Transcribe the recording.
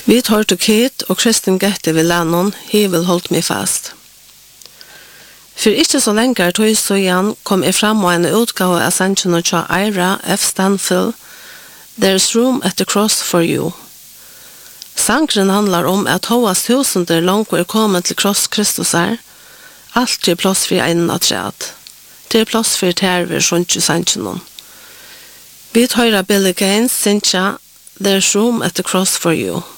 Vi tar til Kit og Kristin Gette ved Lennon, he will hold me fast. For ikke så lenger tog så igjen kom jeg frem og en utgave av sangen til Ira F. Stanfield, There's room at the cross for you. Sangren handlar om at hoas tusender langt er kommet til kross Kristus alt plass for en atræt. Det plass for terver sånt i sangen. Vi tar Billy Gaines, Cynthia, There's room at the cross for you.